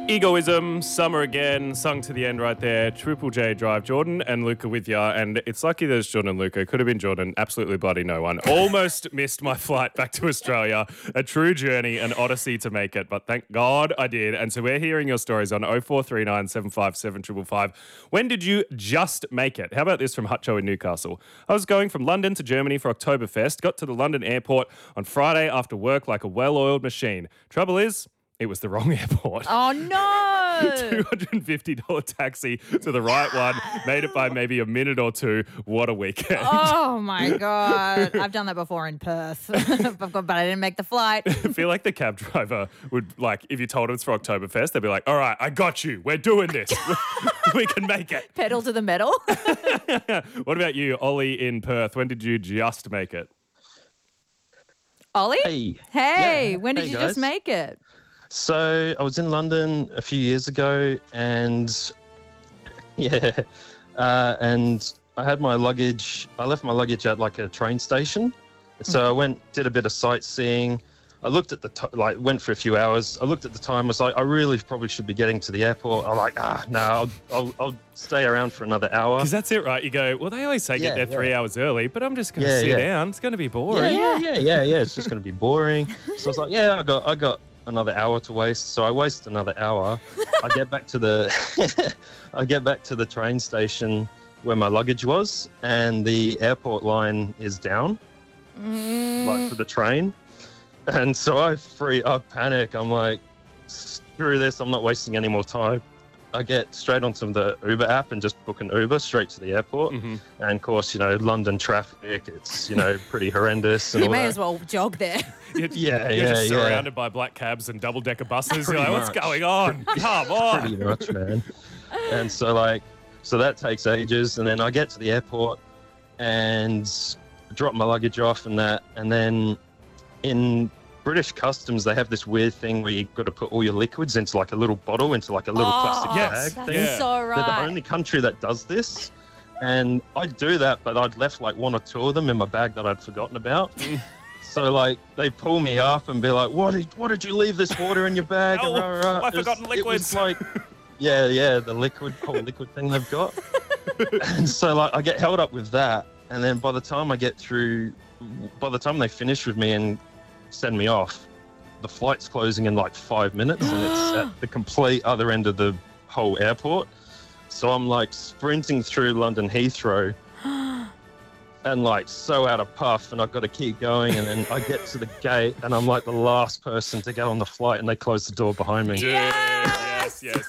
Egoism, Summer Again, sung to the end right there. Triple J Drive, Jordan and Luca with ya. And it's lucky there's Jordan and Luca. Could have been Jordan, absolutely bloody no one. Almost missed my flight back to Australia. A true journey, an odyssey to make it. But thank God I did. And so we're hearing your stories on 0439 757 555. When did you just make it? How about this from Hutcho in Newcastle? I was going from London to Germany for Oktoberfest. Got to the London airport on Friday after work like a well-oiled machine. Trouble is, it was the wrong airport. Oh, no. $250 taxi to the right one. Made it by maybe a minute or two. What a weekend. Oh, my God. I've done that before in Perth, but I didn't make the flight. I feel like the cab driver would, like, if you told him it's for Oktoberfest, they'd be like, all right, I got you. We're doing this. We can make it. Pedal to the metal. What about you, Ollie in Perth? When did you just make it? Ollie? Hey. Yeah. When did Hey, you guys. just make it? So I was in London a few years ago, and and I had my luggage. I left my luggage at like a train station. So I did a bit of sightseeing. I looked at the went for a few hours. I looked at the time. I was like, I really probably should be getting to the airport. I'm like, no, I'll stay around for another hour. Because that's it, right? You go, well, they always say get there 3 hours early, but I'm just going to sit down. It's going to be boring. Yeah. It's just going to be boring. So I was like, I got another hour to waste. So I waste another hour. I get back to the train station where my luggage was, and the airport line is down, like for the train. And so I panic. I'm like, screw this. I'm not wasting any more time. I get straight onto the Uber app and just book an Uber straight to the airport. Mm-hmm. And of course, London traffic, it's, pretty horrendous. And You all may that. as well jog there. You're just surrounded by black cabs and double-decker buses. You're like, what's going on? Come on. Pretty much, man. And so that takes ages. And then I get to the airport and drop my luggage off and that. And then in British Customs, they have this weird thing where you've got to put all your liquids into like a little bottle, into like a little plastic yes. bag. That's so right. They're the only country that does this. And I'd do that, but I'd left like one or two of them in my bag that I'd forgotten about. So they pull me up and be like, what did you leave this water in your bag? Oh, I've forgotten liquids. It was like, the whole liquid thing they've got. And so I get held up with that. And then by the time they finish with me and send me off, the flight's closing in like 5 minutes, and it's at the complete other end of the whole airport. So I'm like sprinting through London Heathrow and like so out of puff, and I've got to keep going. And then I get to the gate and I'm like the last person to get on the flight, and they close the door behind me. Yes. Yeah.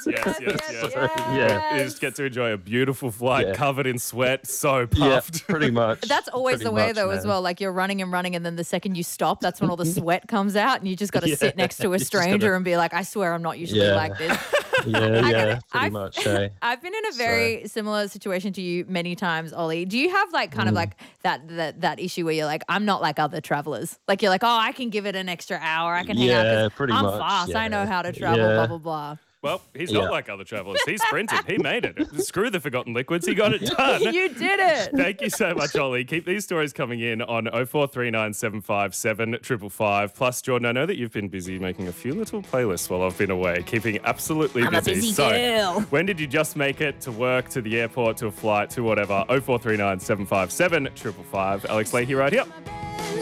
You just get to enjoy a beautiful flight covered in sweat, so puffed. Yeah, pretty much. That's always Pretty the way, much, though, man. as well. Like you're running and running, and then the second you stop, that's when all the sweat comes out, and you just got to sit next to a just stranger gotta- and be like, I swear I'm not usually like this. Pretty I've- much. Eh? I've been in a very similar situation to you many times, Ollie. Do you have like kind of like that issue where you're like, I'm not like other travelers? Like you're like, oh, I can give it an extra hour. I can hang out. 'Cause pretty I'm much, fast. I yeah. know how to travel, Yeah. blah, blah, blah. Well, he's not like other travellers. He sprinted. He made it. Screw the forgotten liquids. He got it done. You did it. Thank you so much, Ollie. Keep these stories coming in on 0439 757 555. Plus, Jordan, I know that you've been busy making a few little playlists while I've been away, keeping absolutely I'm a busy So, girl. when did you just make it to work, to the airport, to a flight, to whatever? 0439 757 555. Alex Leahy right here.